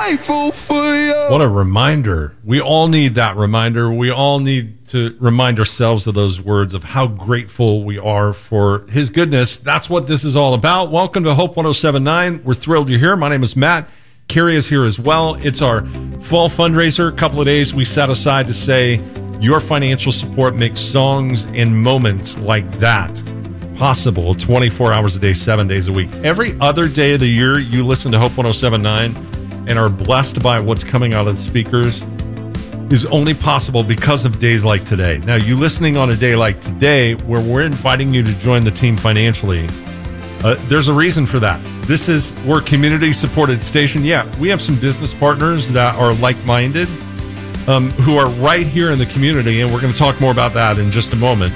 grateful for you. What a reminder. We all need that reminder. We all need to remind ourselves of those words of how grateful we are for his goodness. That's what this is all about. Welcome to Hope 107.9. We're thrilled you're here. My name is Matt. Carrie is here as well. It's our fall fundraiser. A couple of days we set aside to say your financial support makes songs and moments like that possible 24 hours a day, 7 days a week. Every other day of the year, you listen to Hope 107.9 and are blessed by what's coming out of the speakers is only possible because of days like today. Now, you listening on a day like today where we're inviting you to join the team financially, there's a reason for that. We're a community-supported station. Yeah, we have some business partners that are like-minded who are right here in the community, and we're going to talk more about that in just a moment.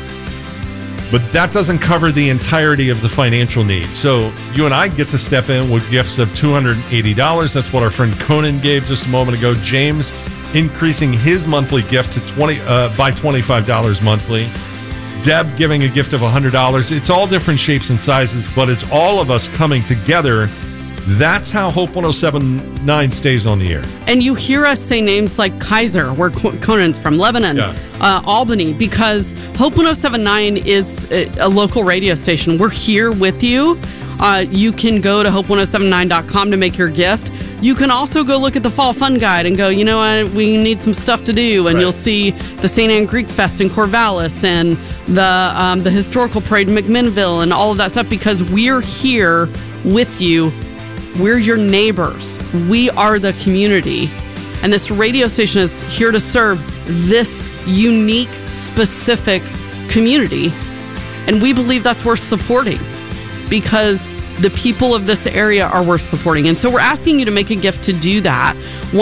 But that doesn't cover the entirety of the financial need. So you and I get to step in with gifts of $280. That's what our friend Conan gave just a moment ago. James increasing his monthly gift to by $25 monthly. Deb giving a gift of $100. It's all different shapes and sizes, but it's all of us coming together. That's how Hope 107.9 stays on the air. And you hear us say names like Kaiser, where Conan's from, Lebanon, Albany, because Hope 107.9 is a local radio station. We're here with you. You can go to hope1079.com to make your gift. You can also go look at the Fall Fun Guide and go, you know what, we need some stuff to do. And You'll see the St. Anne Greek Fest in Corvallis and the historical parade in McMinnville and all of that stuff, because we're here with you. We're your neighbors. We are the community. And this radio station is here to serve this unique, specific community. And we believe that's worth supporting because the people of this area are worth supporting. And so we're asking you to make a gift to do that.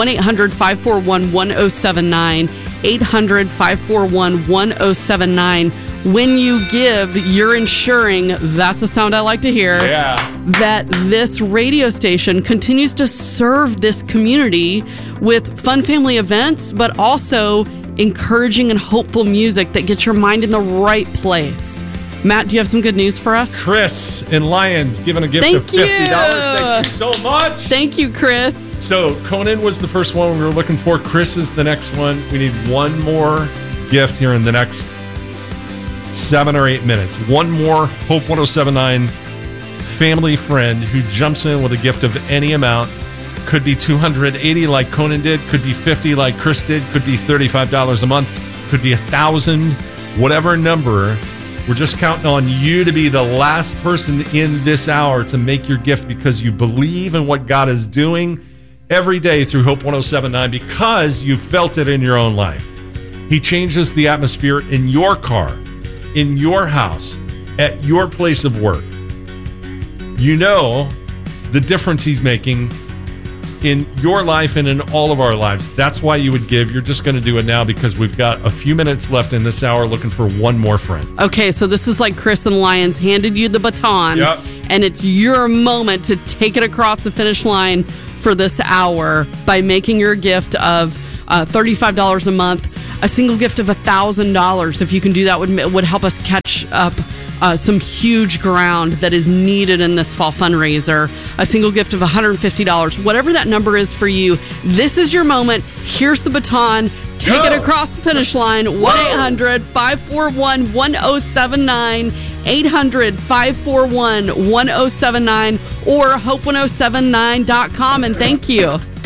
1-800-541-1079, 800-541-1079. When you give, you're ensuring, that's the sound I like to hear, that this radio station continues to serve this community with fun family events, but also encouraging and hopeful music that gets your mind in the right place. Matt, do you have some good news for us? Chris in Lyons giving a gift of $50. Thank you so much. Thank you, Chris. So Conan was the first one we were looking for. Chris is the next one. We need one more gift here in the next 7 or 8 minutes. One more Hope 107.9 family friend who jumps in with a gift of any amount. Could be $280 like Conan did, could be $50 like Chris did, could be $35 a month, could be $1,000, whatever number. We're just counting on you to be the last person in this hour to make your gift because you believe in what God is doing every day through Hope 107.9 because you felt it in your own life. He changes the atmosphere in your car, in your house, at your place of work. You know the difference he's making in your life and in all of our lives. That's why you would give. You're just going to do it now because we've got a few minutes left in this hour looking for one more friend. Okay, so this is like Chris and Lyons handed you the baton, and it's your moment to take it across the finish line for this hour by making your gift of $35 a month. A single gift of $1,000, if you can do that, would help us catch up some huge ground that is needed in this fall fundraiser. A single gift of $150, whatever that number is for you. This is your moment. Here's the baton. Take it across the finish line. 1-800-541-1079, 800-541-1079, or hope1079.com. And thank you.